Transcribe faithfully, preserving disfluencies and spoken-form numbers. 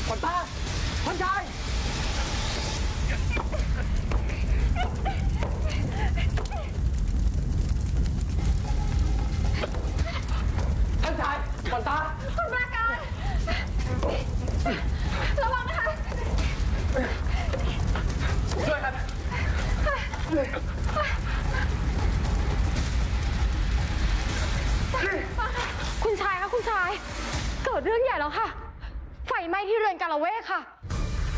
ขวัญตาขวัญชายขวัญชายขวัญตาคุณปราการระวังนะคะช่วยครับคุณชายคะคุณชายเกิดเรื่องใหญ่แล้วค่ะไฟไหม้ที่เรือนกาละเวกค่ะ